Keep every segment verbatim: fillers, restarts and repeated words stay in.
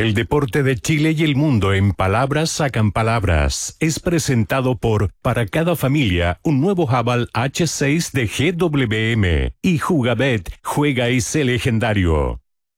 El deporte de Chile y el mundo en palabras sacan palabras. Es presentado por Para cada familia, un nuevo Haval hache seis de G W M. Y Jugabet, juega y sé legendario.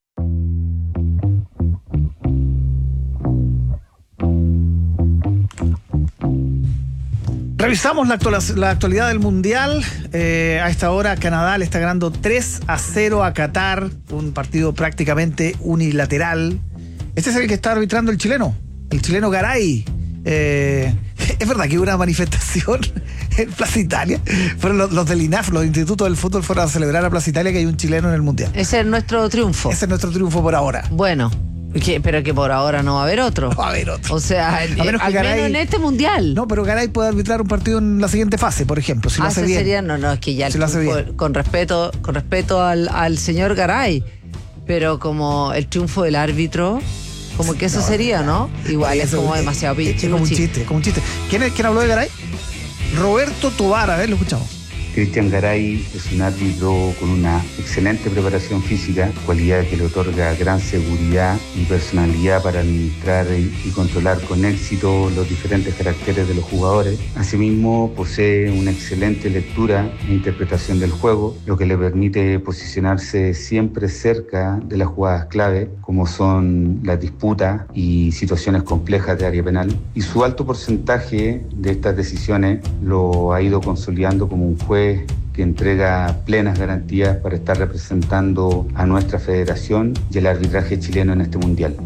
Revisamos la, actual, la actualidad del Mundial. Eh, a esta hora Canadá le está ganando tres a cero a Qatar, un partido prácticamente unilateral. Este es el que está arbitrando el chileno, el chileno Garay. Eh, es verdad que hubo una manifestación en Plaza Italia. Fueron los, los del I N A F, los institutos del fútbol, fueron a celebrar a Plaza Italia que hay un chileno en el Mundial. Ese es nuestro triunfo. Ese es nuestro triunfo por ahora. Bueno. Que, pero que por ahora no va a haber otro. No va a haber otro. O sea, el, menos al Garay, menos en este mundial. No, pero Garay puede arbitrar un partido en la siguiente fase, por ejemplo, si lo ah, hace bien. Sería, no, no, es que ya si el lo hace triunfo, bien. con respeto, con respeto al, al señor Garay, pero como el triunfo del árbitro, como que eso no, sería, ¿no? Igual es como es, demasiado pinche. Es como un chiste, como un chiste. ¿Quién, es, ¿Quién habló de Garay? Roberto Tobar, a ver, lo escuchamos. Cristian Garay es un árbitro con una excelente preparación física, cualidad que le otorga gran seguridad y personalidad para administrar y controlar con éxito los diferentes caracteres de los jugadores. Asimismo, posee una excelente lectura e interpretación del juego, lo que le permite posicionarse siempre cerca de las jugadas clave, como son las disputas y situaciones complejas de área penal. Y su alto porcentaje de estas decisiones lo ha ido consolidando como un juez que entrega plenas garantías para estar representando a nuestra federación y el arbitraje chileno en este mundial.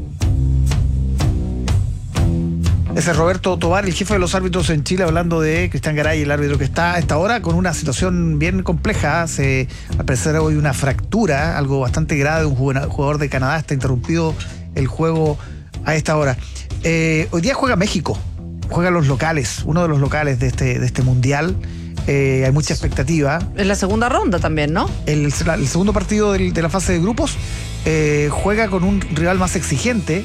Ese es Roberto Tobar, el jefe de los árbitros en Chile, hablando de Cristian Garay, el árbitro que está a esta hora con una situación bien compleja. Se al parecer hoy una fractura, algo bastante grave. Un jugador de Canadá, está interrumpido el juego a esta hora. Eh, hoy día juega México, juegan los locales, uno de los locales de este, de este mundial. Eh, hay mucha expectativa. En la segunda ronda también, ¿no? El, el segundo partido del, de la fase de grupos eh, juega con un rival más exigente.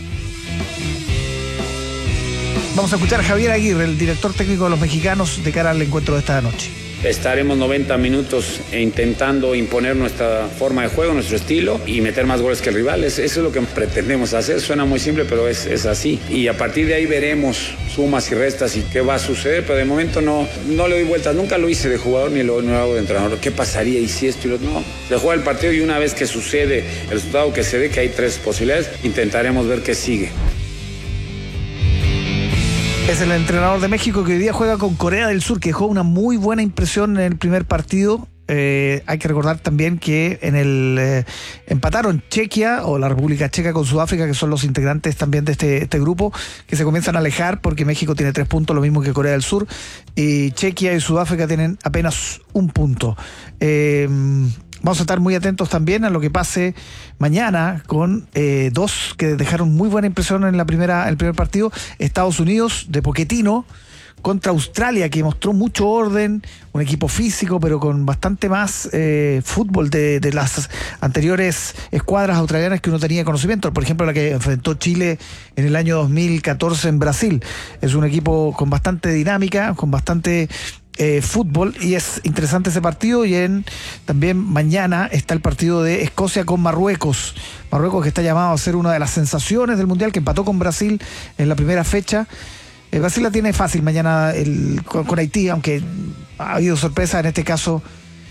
Vamos a escuchar a Javier Aguirre, el director técnico de los mexicanos, de cara al encuentro de esta noche. Estaremos noventa minutos intentando imponer nuestra forma de juego, nuestro estilo y meter más goles que el rival. Eso es lo que pretendemos hacer. Suena muy simple, pero es, es así. Y a partir de ahí veremos sumas y restas y qué va a suceder. Pero de momento no, no le doy vueltas. Nunca lo hice de jugador ni lo, no lo hago de entrenador. ¿Qué pasaría y si esto y lo no? Se juega el partido y una vez que sucede el resultado, que se ve que hay tres posibilidades, intentaremos ver qué sigue. Es el entrenador de México que hoy día juega con Corea del Sur, que dejó una muy buena impresión en el primer partido. Eh, hay que recordar también que en el eh, empataron Chequia o la República Checa con Sudáfrica, que son los integrantes también de este, este grupo, que se comienzan a alejar porque México tiene tres puntos, lo mismo que Corea del Sur, y Chequia y Sudáfrica tienen apenas un punto. Eh, Vamos a estar muy atentos también a lo que pase mañana con eh, dos que dejaron muy buena impresión en la primera, el primer partido. Estados Unidos de Pochettino contra Australia, que mostró mucho orden, un equipo físico, pero con bastante más eh, fútbol de, de las anteriores escuadras australianas que uno tenía conocimiento. Por ejemplo, la que enfrentó Chile en el año dos mil catorce en Brasil. Es un equipo con bastante dinámica, con bastante Eh, fútbol, y es interesante ese partido. Y en también mañana está el partido de Escocia con Marruecos. Marruecos, que está llamado a ser una de las sensaciones del Mundial, que empató con Brasil en la primera fecha. Eh, Brasil la tiene fácil mañana el, con, con Haití, aunque ha habido sorpresa en este caso.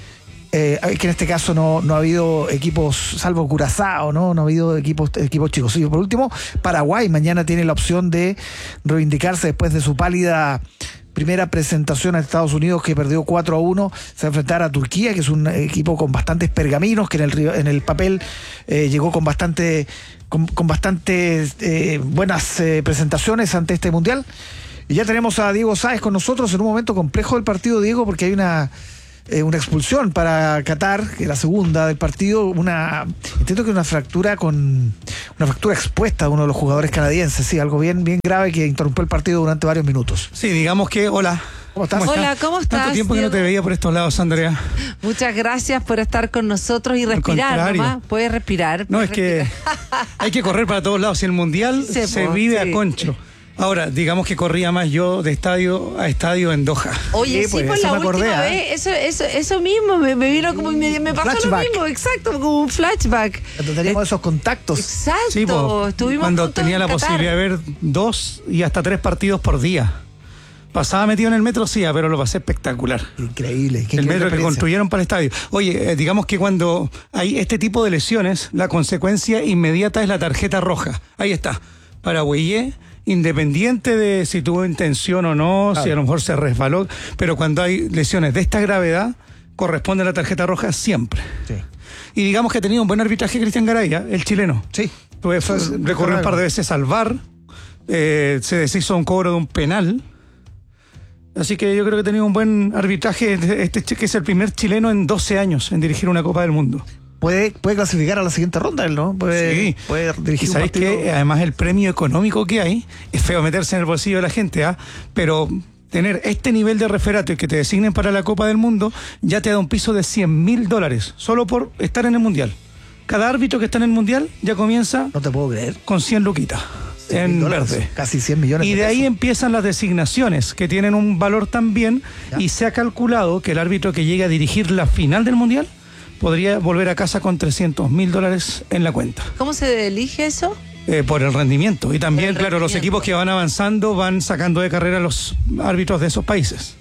Eh, que en este caso no, no ha habido equipos, salvo Curazao, ¿no? No ha habido equipos, equipos chicos. Y por último, Paraguay mañana tiene la opción de reivindicarse después de su pálida primera presentación a Estados Unidos, que perdió cuatro a uno. Se va a enfrentar a Turquía, que es un equipo con bastantes pergaminos, que en el, en el papel eh, llegó con bastante con, con bastantes eh, buenas eh, presentaciones ante este Mundial. Y ya tenemos a Diego Sáez con nosotros en un momento complejo del partido, Diego, porque hay una eh, una expulsión para Qatar, que es la segunda del partido, una entiendo que una fractura con una fractura expuesta de uno de los jugadores canadienses, sí, algo bien bien grave que interrumpió el partido durante varios minutos. Sí, digamos que, hola. ¿Cómo estás? ¿Cómo Hola, ¿cómo estás? Tanto tiempo que no te veía por estos lados, Andrea. Muchas gracias por estar con nosotros y respirar nomás. Puedes respirar. No, puedes es respirar. Que hay que correr para todos lados. Y el Mundial sí, se po, vive sí. a concho. Ahora, digamos que corría más yo de estadio a estadio en Doha. Oye, Sí, sí, pues, por eso la me acordé, última ¿eh? vez, eso, eso, eso mismo, me, me vino como, me, me pasó Flashback. lo mismo, exacto, como un flashback. Cuando teníamos esos contactos. Exacto, Sí, po, estuvimos cuando juntos tenía en la Qatar. posibilidad de ver dos y hasta tres partidos por día. Pasaba metido en el metro, sí, pero lo pasé espectacular. Increíble. qué El increíble metro que experiencia. construyeron para el estadio. Oye, eh, digamos que cuando hay este tipo de lesiones, la consecuencia inmediata es la tarjeta roja. Ahí está. Para Güellé, independiente de si tuvo intención o no, Claro. si a lo mejor se resbaló, pero cuando hay lesiones de esta gravedad, corresponde la tarjeta roja siempre. Sí. Y digamos que ha tenido un buen arbitraje Cristian Garay, ¿eh? El chileno. Sí. Pues fue- Eso es- recurrió un par de veces al V A R, eh, se deshizo un cobro de un penal. Así que yo creo que ha tenido un buen arbitraje. Este che- que es el primer chileno en doce años en dirigir una Copa del Mundo. Puede, puede clasificar a la siguiente ronda, él, ¿no? Puede, Sí. puede Y dirigir un sabéis partido. que además el premio económico que hay, es feo meterse en el bolsillo de la gente, ¿ah? Pero tener este nivel de referato y que te designen para la Copa del Mundo ya te da un piso de cien mil dólares, solo por estar en el Mundial. Cada árbitro que está en el Mundial ya comienza No te puedo creer. con cien luquitas en Mil dólares, verde. Casi cien millones Y de ahí pesos. empiezan las designaciones, que tienen un valor también, Ya. y se ha calculado que el árbitro que llegue a dirigir la final del Mundial podría volver a casa con trescientos mil dólares en la cuenta, ¿Cómo se elige eso? eh, por el rendimiento. Y también, El claro, los rendimiento. equipos que van avanzando van sacando de carrera a los árbitros de esos países.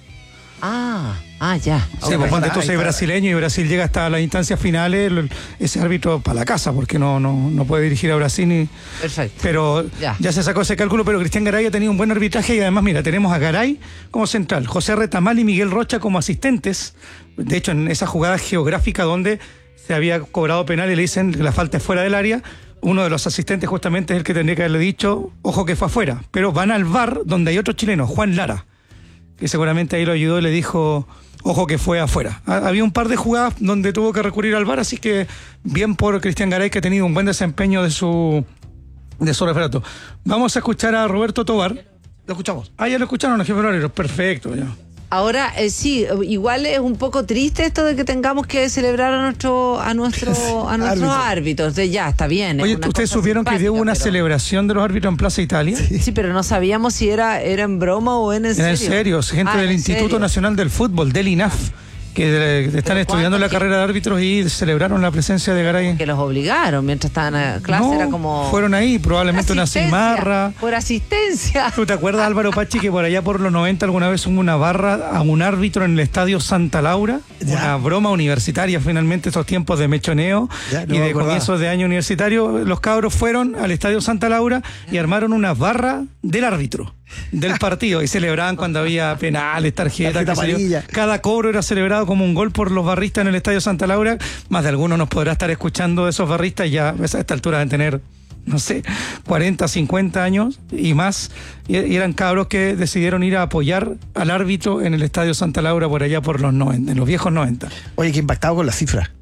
Ah, ah, ya. Sí, pues ponte tú, soy brasileño y Brasil llega hasta las instancias finales, el- ese árbitro para la casa, porque no, no, no puede dirigir a Brasil ni... Perfecto. Pero Ya. ya. se sacó ese cálculo, pero Cristian Garay ha tenido un buen arbitraje y además, mira, tenemos a Garay como central, José Retamal y Miguel Rocha como asistentes. De hecho, en esa jugada geográfica donde se había cobrado penal y le dicen que la falta es fuera del área, uno de los asistentes justamente es el que tendría que haberle dicho, ojo que fue afuera. Pero van al V A R donde hay otro chileno, Juan Lara, que seguramente ahí lo ayudó y le dijo, ojo que fue afuera. Ha- Había un par de jugadas donde tuvo que recurrir al V A R, así que bien por Cristian Garay, que ha tenido un buen desempeño de su de su referato. Vamos a escuchar a Roberto Tobar. Lo escuchamos. Ah, ya lo escucharon los jefes horarios, perfecto. Ya. Ahora, eh, sí, igual es un poco triste esto de que tengamos que celebrar a nuestro, a nuestro, a nuestros Árbitro. árbitros. Entonces, ya, está bien. es Oye, una ¿ustedes cosa supieron que simpática, hubo una pero- celebración de los árbitros en Plaza Italia? Sí, pero no sabíamos si era, era en broma o en, en En serio. serio, gente Ah, del ¿en Instituto serio? Nacional del Fútbol, del I N A F, que eh, están ¿Pero estudiando la cuánta carrera de árbitros y celebraron la presencia de Garay. Que los obligaron mientras estaban en clase, No, era como... fueron ahí, probablemente una asistencia, cimarra. Por asistencia. ¿Tú te acuerdas, Álvaro Pachi, que por allá por los noventa alguna vez hubo una barra a un árbitro en el estadio Santa Laura? Ya. Una broma universitaria, finalmente, estos tiempos de mechoneo Ya, no y me de acordaba. comienzos de año universitario. Los cabros fueron al estadio Santa Laura y armaron una barra del árbitro del partido y celebraban cuando había penales, tarjetas, Tarjeta qué sé yo. amarilla. Cada cobro era celebrado como un gol por los barristas en el estadio Santa Laura. Más de alguno nos podrá estar escuchando de esos barristas, ya a esta altura deben tener, no sé, cuarenta, cincuenta años y más, y, y eran cabros que decidieron ir a apoyar al árbitro en el estadio Santa Laura por allá por los noventa, en los viejos noventa. Oye, que impactado con la cifra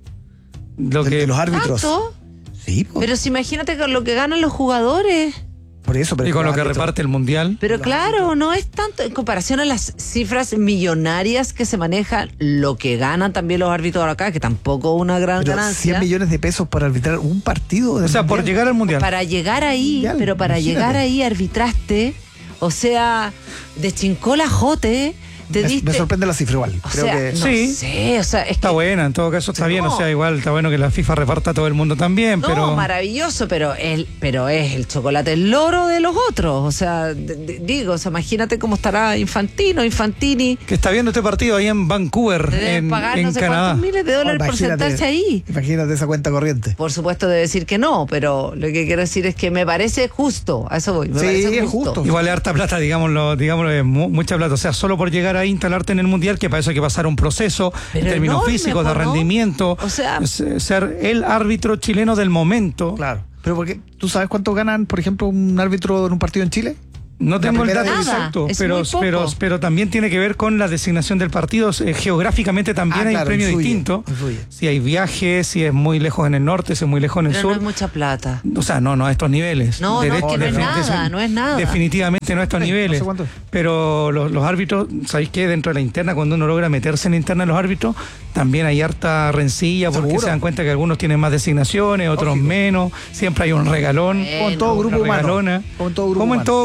Lo de, que de los árbitros. ¿Tanto? Sí, po. Pero si imagínate con lo que ganan los jugadores. por eso. Pero y con lo que árbitros- reparte el mundial. Pero claro, no es tanto en comparación a las cifras millonarias que se manejan, lo que ganan también los árbitros de acá, que tampoco es una gran Pero ganancia. cien millones de pesos para arbitrar un partido. O del sea, por Mundial. llegar al mundial. Para llegar ahí, Mundial, pero para imagínate. llegar ahí arbitraste, o sea, de chincola jote, te Me, diste. me sorprende la cifra igual. O Creo sea, que no Sí. sé, o sea, es Está que. buena, en todo caso está bien, No. o sea, igual está bueno que la FIFA reparta a todo el mundo también, No, pero... maravilloso, pero el, pero es el chocolate el loro de los otros. O sea, de- de- digo, o sea, imagínate cómo estará Infantino, Infantini. Que está viendo este partido ahí en Vancouver, Deben en, pagar en no sé Canadá. cuántos miles de dólares por Imagínate- sentarse ahí. Imagínate esa cuenta corriente. Por supuesto debe decir que no, pero lo que quiero decir es que me parece justo, a eso voy, me Sí, parece es justo. Igual es harta plata, digámoslo, digámoslo, es mu- mucha plata. O sea, solo por llegar a instalarte en el mundial, que para eso hay que pasar un proceso Pero en términos enorme, físicos, de ¿no? rendimiento, O sea- s- ser el árbitro chileno del momento. Claro. Pero porque tú sabes cuánto ganan, por ejemplo, un árbitro en un partido en Chile. No tengo el primera dato división. exacto, Nada, es pero, muy poco. pero, pero también tiene que ver con la designación del partido. Eh, geográficamente también Ah, hay claro, un premio influye, distinto. influye. Si hay viajes, si es muy lejos en el norte, si es muy lejos en el Pero sur. no es mucha plata. O sea, no, no a estos niveles. No, no, es que no es definitivamente- nada, no es nada. Definitivamente no a estos Sí, no niveles. sé cuánto es. Pero los, los árbitros, ¿sabéis qué? Dentro de la interna, cuando uno logra meterse en la interna de los árbitros, también hay harta rencilla porque Seguro. se dan cuenta que algunos tienen más designaciones, otros Lógico. menos. Siempre hay un regalón. Eh, Como en todo Bueno, grupo una humano. regalona. Como en todo grupo Como en humano. todo grupo humano.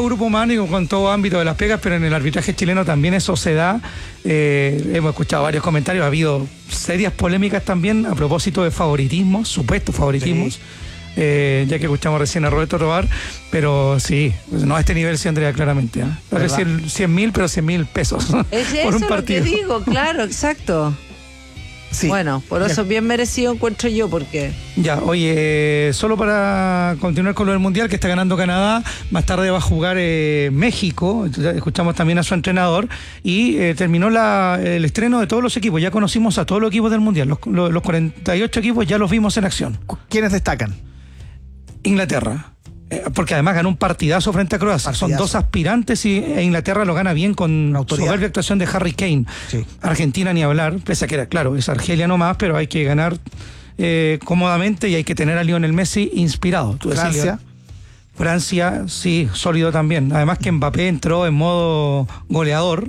humano y con todo ámbito de las pegas, pero en el arbitraje chileno también eso se da. Eh, hemos escuchado varios comentarios, ha habido serias polémicas también a propósito de favoritismos, supuestos favoritismos. Sí. Eh, ya que escuchamos recién a Roberto Tobar, pero sí, no a este nivel sí, Andrea, claramente. ¿eh? Tal vez cien mil, pero cien mil pesos es por un eso partido. Lo que digo, claro, exacto. Sí. Bueno, por eso es bien merecido, encuentro yo, porque... Ya, oye, solo para continuar con lo del Mundial, que está ganando Canadá, más tarde va a jugar eh, México, escuchamos también a su entrenador, y eh, terminó la, el estreno de todos los equipos, ya conocimos a todos los equipos del Mundial, los, los, los cuarenta y ocho equipos ya los vimos en acción. ¿Quiénes destacan? Inglaterra, eh, porque además ganó un partidazo frente a Croacia. Partidazo. Son dos aspirantes y e Inglaterra lo gana bien con soberbia actuación de Harry Kane. Sí. Argentina ni hablar, pese a que era claro, es Argelia nomás, pero hay que ganar eh, cómodamente y hay que tener a Lionel Messi inspirado. ¿Tú Francia. Francia, sí, sólido también. Además que Mbappé entró en modo goleador.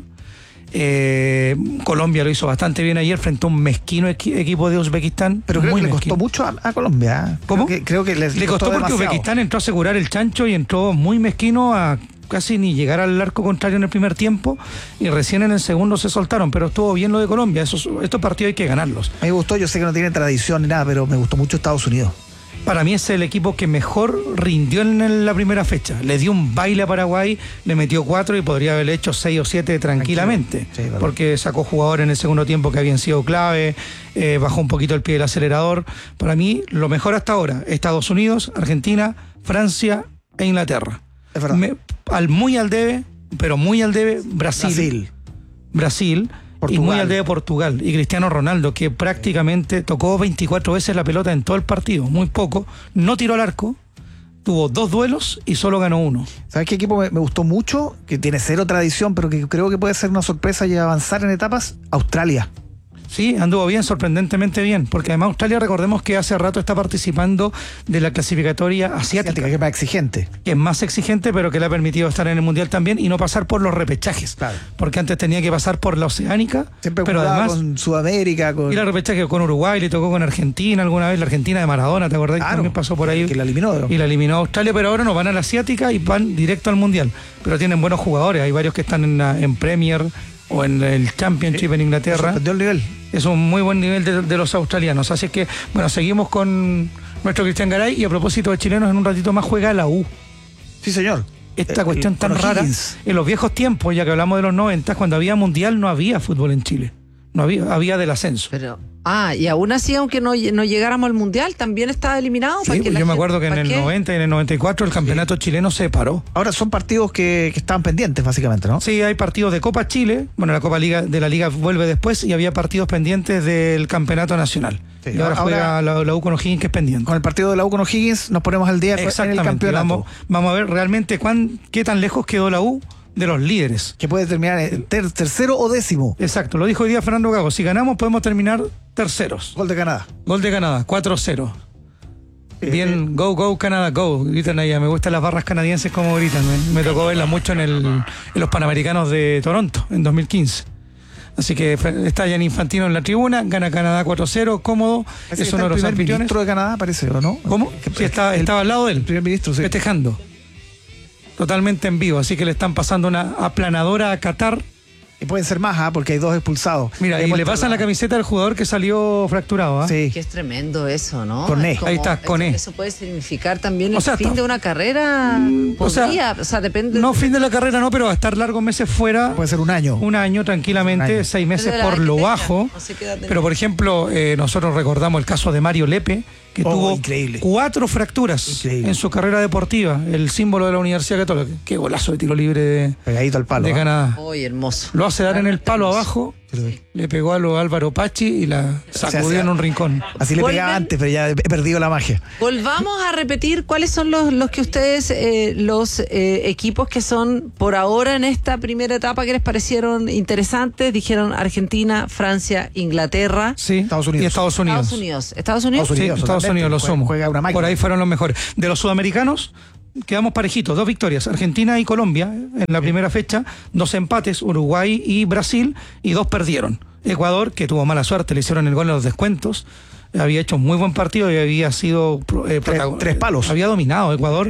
Eh, Colombia lo hizo bastante bien ayer frente a un mezquino equi- equipo de Uzbekistán. Pero creo muy que le mezquino. costó mucho a, a Colombia. ¿Cómo? Creo que, creo que les le costó, costó porque demasiado. Uzbekistán entró a asegurar el chancho y entró muy mezquino a casi ni llegar al arco contrario en el primer tiempo y recién en el segundo se soltaron, pero estuvo bien lo de Colombia. Esos, estos partidos hay que ganarlos. A mí me gustó, yo sé que no tiene tradición ni nada, pero me gustó mucho Estados Unidos. Para mí es el equipo que mejor rindió en la primera fecha. Le dio un baile a Paraguay, le metió cuatro y podría haber hecho seis o siete tranquilamente. Sí, claro. Porque sacó jugadores en el segundo tiempo que habían sido clave, eh, bajó un poquito el pie del acelerador. Para mí, lo mejor hasta ahora, Estados Unidos, Argentina, Francia e Inglaterra. Es verdad. Me, al, muy al debe, pero muy al debe, Brasil. Brasil. Brasil. Portugal. Y muy al de Portugal. Y Cristiano Ronaldo, que prácticamente tocó veinticuatro veces la pelota en todo el partido, muy poco, no tiró al arco, tuvo dos duelos y solo ganó uno. ¿Sabes qué equipo me, me gustó mucho? Que tiene cero tradición, pero que creo que puede ser una sorpresa y avanzar en etapas. Australia. Sí, anduvo bien, sorprendentemente bien, porque además Australia, recordemos que hace rato está participando de la clasificatoria asiática, asiática que es más exigente. Que es más exigente, pero que le ha permitido estar en el Mundial también y no pasar por los repechajes. Claro. Porque antes tenía que pasar por la Oceánica. Siempre pero además con Sudamérica. Con... Y la repechaje con Uruguay, le tocó con Argentina alguna vez, la Argentina de Maradona, ¿te acordás? Claro, que también pasó por ahí. Que la eliminó. ¿no? Y la eliminó a Australia, pero ahora no van a la Asiática y van directo al Mundial. Pero tienen buenos jugadores, hay varios que están en, la, en Premier o en el Championship, sí, en Inglaterra. Sorprendió el nivel. Es un muy buen nivel de, de los australianos. Así que, bueno, seguimos con nuestro Cristian Garay y a propósito de chilenos, en un ratito más juega la U. Sí, señor. Esta el, cuestión el, tan rara. Higgins. En los viejos tiempos, ya que hablamos de los noventa, cuando había Mundial no había fútbol en Chile. No había, había del ascenso. Pero, ah, y aún así, aunque no, no llegáramos al Mundial, también estaba eliminado. Sí, pues yo me acuerdo que en el qué? noventa y en el noventa y cuatro el campeonato sí. chileno se paró. Ahora son partidos que, que estaban pendientes, básicamente, ¿no? Sí, hay partidos de Copa Chile. Bueno, la Copa Liga de la Liga vuelve después y había partidos pendientes del campeonato nacional. Sí, y ahora, ahora juega la, la U con O'Higgins, que es pendiente. Con el partido de la U con O'Higgins nos ponemos al día en el campeonato. Vamos, vamos a ver realmente cuán, qué tan lejos quedó la U de los líderes. Que puede terminar en ter, tercero o décimo. Exacto, lo dijo hoy día Fernando Gago. Si ganamos podemos terminar terceros. Gol de Canadá. Gol de Canadá, cuatro cero. Eh, Bien, eh, go, go, Canadá, go. Gritan allá. Me gustan las barras canadienses como gritan. Me, me tocó verlas mucho en, el, en los Panamericanos de Toronto en dos mil quince. Así que está Gianni Infantino en la tribuna, gana Canadá cuatro cero, cómodo. Parece es uno de los anfitriones. El primer ministro de Canadá, parece, ¿o no? ¿Cómo? Sí, está, estaba al lado de él. El primer ministro, sí. Festejando. Totalmente en vivo, así que le están pasando una aplanadora a Qatar. Y pueden ser más, ¿eh? Porque hay dos expulsados. Mira, y, y le pasan la... la camiseta del jugador que salió fracturado. ¿eh? Sí. Que es tremendo eso, ¿no? Con E. Como, ahí está, con eso, E. Eso puede significar también el o sea, fin está... de una carrera. Podría, o sea, o sea, depende. No, fin de la carrera no, pero va a estar largos meses fuera. Puede ser un año. Un año tranquilamente, un año. seis meses por lo bajo. No sé qué pero por ejemplo, eh, nosotros recordamos el caso de Mario Lepe, que oh, tuvo increíble. cuatro fracturas increíble. en su carrera deportiva, el símbolo de la Universidad Católica. Qué golazo de tiro libre de, pegadito al palo, de Canadá. Oh, hermoso. Lo hace dar en el palo abajo, sí. le pegó a lo Álvaro Pachi y la sacudió o sea, en un rincón. Así le Volven, pegaba antes, pero ya he perdido la magia. Volvamos a repetir cuáles son los, los que ustedes, eh, los eh, equipos que son por ahora en esta primera etapa que les parecieron interesantes. Dijeron Argentina, Francia, Inglaterra. Sí, Estados Unidos. Y Estados Unidos. Estados Unidos. Estados Unidos. Estados Unidos, sí, Estados Unidos lo somos. Juega una por ahí fueron los mejores. De los sudamericanos, quedamos parejitos, dos victorias, Argentina y Colombia en la primera fecha, dos empates, Uruguay y Brasil, y dos perdieron. Ecuador, que tuvo mala suerte, le hicieron el gol en los descuentos, había hecho un muy buen partido y había sido eh, tres, tres palos. Había dominado Ecuador. Sí.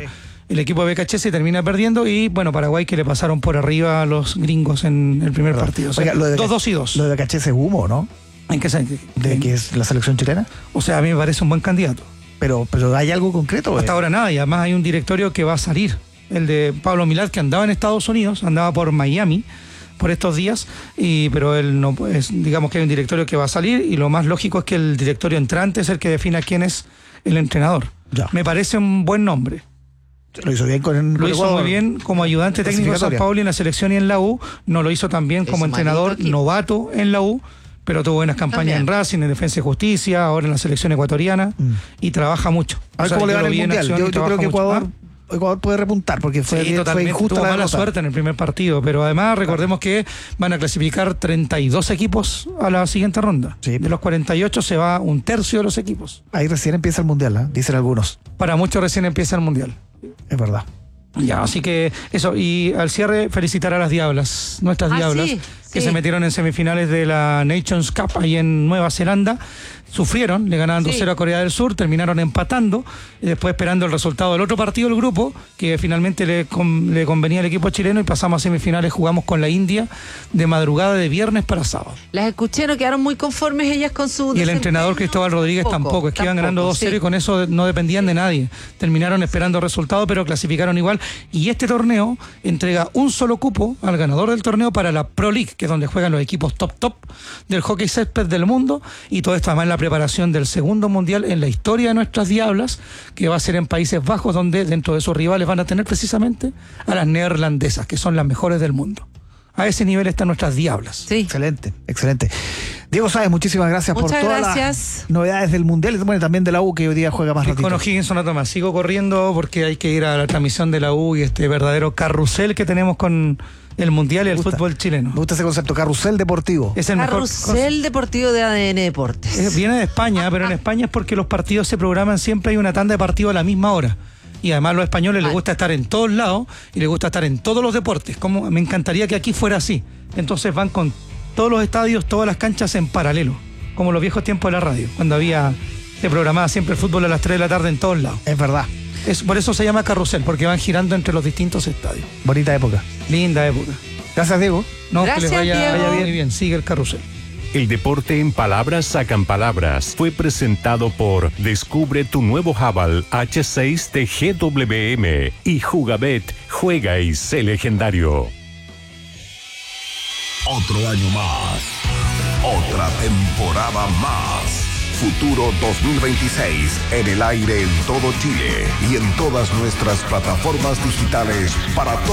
el equipo de B K H S termina perdiendo y, bueno, Paraguay que le pasaron por arriba a los gringos en el primer ¿verdad? partido. O sea, Oiga, lo de dos, dos y dos. Lo de B K H S es humo, ¿no? ¿En qué sentido? ¿De que es la selección chilena? O sea, a mí me parece un buen candidato. Pero, pero ¿hay algo concreto? Hasta eh? ahora nada, y además hay un directorio que va a salir. El de Pablo Milad, que andaba en Estados Unidos, andaba por Miami por estos días, y pero él no es, digamos que hay un directorio que va a salir, y lo más lógico es que el directorio entrante es el que defina quién es el entrenador. Ya. Me parece un buen nombre. Lo hizo bien con el Lo hizo Ecuador. muy bien como ayudante técnico de San Clasificatoria. Paulo en la selección y en la U. No lo hizo tan bien Es como un entrenador maldito equipo. novato en la U, pero tuvo buenas campañas También. en Racing, en Defensa y Justicia, ahora en la selección ecuatoriana, Mm. y trabaja mucho. A ver O sea, cómo le yo va en lo el vi en Mundial. acción Yo, y yo trabaja creo que mucho. Ecuador, Ah, Ecuador puede repuntar porque fue, Sí, fue totalmente. injusta Tuvo la mala derrota. suerte en el primer partido, pero además recordemos que van a clasificar treinta y dos equipos a la siguiente ronda. Sí. De los cuarenta y ocho se va un tercio de los equipos. Ahí recién empieza el Mundial, ¿eh? Dicen algunos. Para muchos recién empieza el Mundial. Es verdad. Ya, así que eso. Y al cierre, felicitar a las Diablas, nuestras Ah, Diablas, sí, que sí. se metieron en semifinales de la Nations Cup ahí en Nueva Zelanda. Sufrieron, le ganaban Sí. dos cero a Corea del Sur, terminaron empatando, y después esperando el resultado del otro partido del grupo, que finalmente le, con- le convenía al equipo chileno, y pasamos a semifinales, jugamos con la India de madrugada de viernes para sábado. Las escuché, no quedaron muy conformes ellas con su Y el desempeño. entrenador Cristóbal Rodríguez tampoco, es que iban ganando dos cero sí. y con eso no dependían de nadie. Terminaron esperando resultados, pero clasificaron igual. Y este torneo entrega un solo cupo al ganador del torneo para la Pro League, que es donde juegan los equipos top top del hockey césped del mundo, y todo esto además en la preparación del segundo mundial en la historia de nuestras Diablas, que va a ser en Países Bajos, donde dentro de sus rivales van a tener precisamente a las neerlandesas, que son las mejores del mundo. A ese nivel están nuestras Diablas. Sí. Excelente, excelente. Diego Sáez, muchísimas gracias Muchas por todas gracias. las novedades del Mundial y bueno, también de la U, que hoy día juega más Y ratito. con O'Higgins una toma. Sigo corriendo porque hay que ir a la transmisión de la U y este verdadero carrusel que tenemos con el Mundial y el Me gusta. fútbol chileno. Me gusta ese concepto, carrusel deportivo. Es el mejor. Carrusel deportivo de A D N Deportes. Es- viene de España, pero en España es porque los partidos se programan siempre, hay una tanda de partidos a la misma hora. Y además a los españoles les Vale. gusta estar en todos lados y les gusta estar en todos los deportes. Como me encantaría que aquí fuera así. Entonces van con todos los estadios, todas las canchas en paralelo, como los viejos tiempos de la radio, cuando había se programaba siempre el fútbol a las tres de la tarde en todos lados. Es verdad. Es, por eso se llama carrusel, porque van girando entre los distintos estadios. Bonita época. Linda época. Gracias, Diego. No, que Gracias, les vaya, Diego. vaya bien. Muy bien, sigue el carrusel. El deporte en palabras sacan palabras. Fue presentado por Descubre tu nuevo Haval H seis de G W M y Jugabet, juega y sé legendario. Otro año más. Otra temporada más. Futuro dos mil veintiséis en el aire en todo Chile y en todas nuestras plataformas digitales para todos.